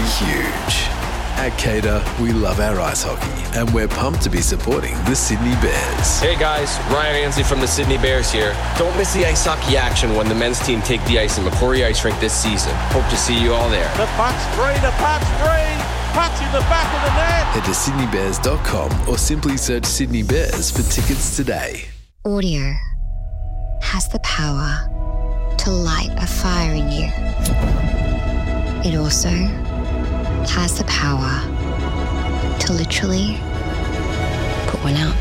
huge. At Cater, we love our ice hockey, and we're pumped to be supporting the Sydney Bears. Hey guys, Ryan Ansley from the Sydney Bears here. Don't miss the ice hockey action when the men's team take the ice in Macquarie Ice Rink this season. Hope to see you all there. The puck's free, puck's in the back of the net. Head to sydneybears.com or simply search Sydney Bears for tickets today. Audio has the power to light a fire in you. It also has the power to literally put one out.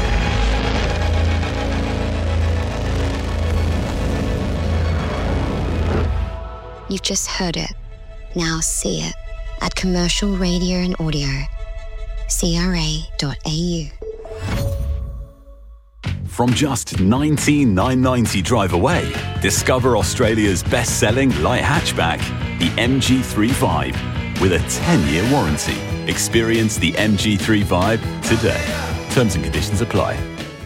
You've just heard it. Now see it at Commercial Radio and Audio, CRA.au. From just $19,990 drive away, discover Australia's best-selling light hatchback, the MG35, with a 10-year warranty. Experience the MG35 today. Terms and conditions apply.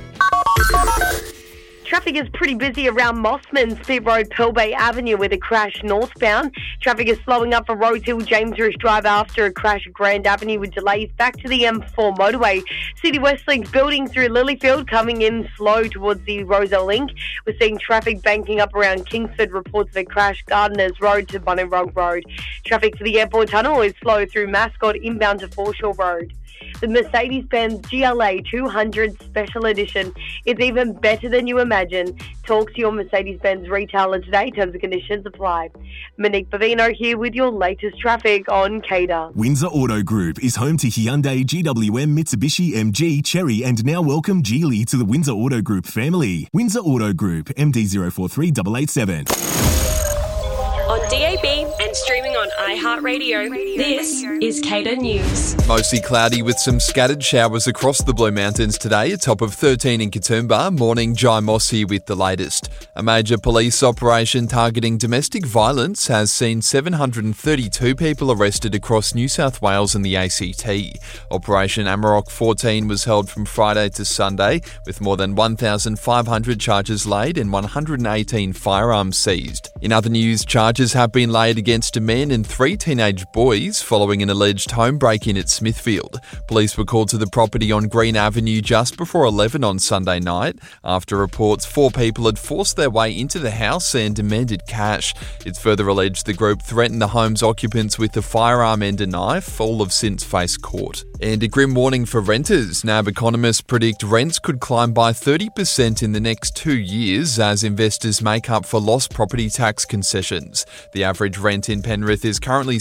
Traffic is pretty busy around Mossman, Spit Road, Pearl Bay Avenue with a crash northbound. Traffic is slowing up for Rose Hill, James Risch Drive after a crash at Grand Avenue with delays back to the M4 motorway. City Westlink building through Lilyfield coming in slow towards the Rozelle Link. We're seeing traffic banking up around Kingsford. Reports of a crash Gardeners Road to Bunnyrogue Road. Traffic for the airport tunnel is slow through Mascot inbound to Foreshore Road. The Mercedes-Benz GLA 200 Special Edition is even better than you imagine. Talk to your Mercedes-Benz retailer today. Terms and conditions apply. Monique Bavino here with your latest traffic on Cater. Windsor Auto Group is home to Hyundai, GWM, Mitsubishi, MG, Chery, and now welcome Geely to the Windsor Auto Group family. Windsor Auto Group, MD043887. On DAB and streaming on iHeartRadio, this is Cater News. Mostly cloudy with some scattered showers across the Blue Mountains today, a top of 13 in Katoomba. Morning, Jai Moss here with the latest. A major police operation targeting domestic violence has seen 732 people arrested across New South Wales and the ACT. Operation Amarok 14 was held from Friday to Sunday, with more than 1,500 charges laid and 118 firearms seized. In other news, charges have been laid against a man and 3 teenage boys following an alleged home break-in at Smithfield. Police were called to the property on Green Avenue just before 11 on Sunday night after reports 4 people had forced their way into the house and demanded cash. It's further alleged the group threatened the home's occupants with a firearm and a knife. All have since faced court. And a grim warning for renters. NAB economists predict rents could climb by 30% in the next 2 years as investors make up for lost property tax concessions. The average rent in Penrith is currently